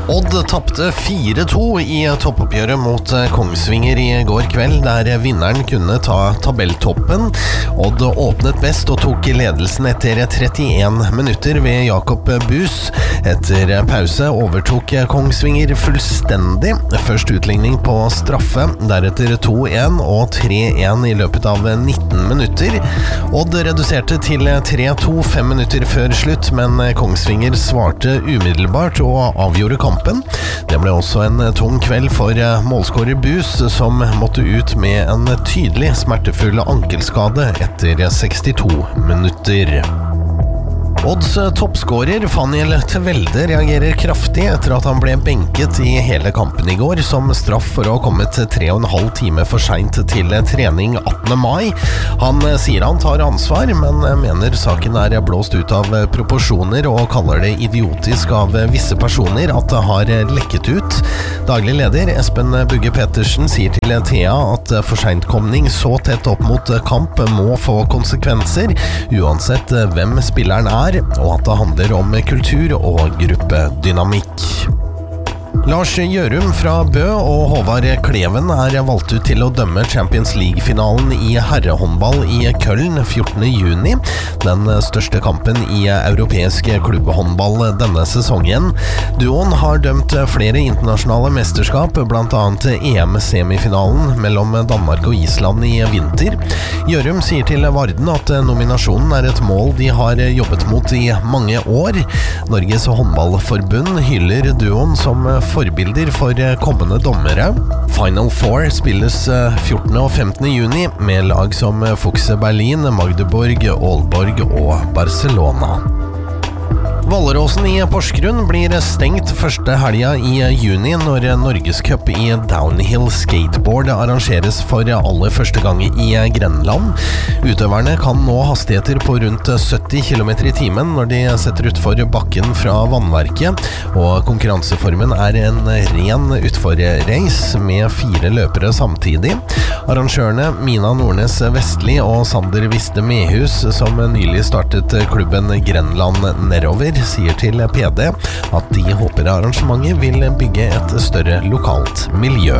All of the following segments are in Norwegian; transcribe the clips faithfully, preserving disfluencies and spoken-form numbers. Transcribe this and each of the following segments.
Odd tappte fire to i toppoppgjøret mot Kongsvinger i går kveld, der vinneren kunne ta tabelltoppen. Odd åpnet best og tok ledelsen etter trettien minutter ved Jakob Bus. Etter pause overtok Kongsvinger fullstendig. Først utligning på straffe, deretter to en og tre en i løpet av nitten minutter. Odd reduserte til tre to fem minutter før slutt, men Kongsvinger svarte umiddelbart og avgjorde kampen. Det ble også en tung kveld for målskårer Bus, som måtte ut med en tydelig smertefull ankelskade etter sekstito minutter. Odds toppskårer Faniel Tvelde reagerer kraftig etter at han ble benket i hele kampen i går som straff for å ha kommet tre og en halv time for sent til trening attende mai. Han sier han tar ansvar, men mener saken er blåst ut av proporsjoner og kaller det idiotisk av visse personer at det har lekket ut. Daglig leder Espen Bugge Pettersen sier til Thea at forsentkomning så tett opp mot kamp må få konsekvenser, uansett hvem spilleren er, og at det handler om kultur og gruppedynamikk. Lars Gjørum fra Bø og Håvard Kleven er valgt ut til å dømme Champions League-finalen i herrehåndball i Köln fjortende juni, den største kampen i europeisk klubbhåndball denne sesongen. Duoen har dømt flere internasjonale mesterskap, blant annet E M-semifinalen mellom Danmark og Island i vinter. Gjørum sier til Varden at nominasjonen er et mål de har jobbet mot i mange år. Norges håndballforbund hyller duoen som forbilder for kommende dommere. Final Four spilles fjortende og femtende juni med lag som Fuchse Berlin, Magdeburg, Aalborg og Barcelona. Valleråsen i Porsgrunn blir stengt første helga i juni når Norgescup i downhill skateboard arrangeres for aller første gang i Grenland. Utøverne kan nå hastigheter på rundt sytti kilometer i timen når de setter utfor bakken fra vannverket, og konkurranseformen er en ren utfor-race med fire løpere samtidig. Arrangørene Mina Nordnes Vestli og Sander Viste Mehus, som nylig startet klubben Grenland Nedover, sier til P D at de håper arrangementet vil bygge et større lokalt miljø.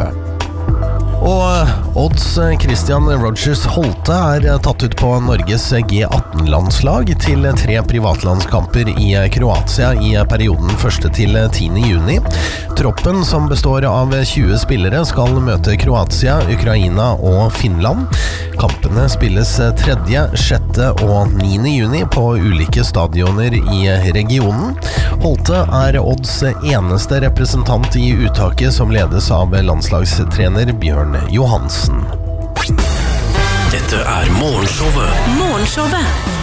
Og Odds Christian Rogers Holte er tatt ut på Norges G atten-landslag til tre privatlandskamper i Kroatia i perioden første til tiende juni. Troppen, som består av tjue spillere, skal møte Kroatia, Ukraina og Finland. Kampene spilles tredje, sjette og niende juni på ulike stadioner i regionen. Holte er Odds eneste representant i uttaket, som ledes av landslagstrener Bjørn Johansen. Dette er Morgenshowet. Morgenshowet.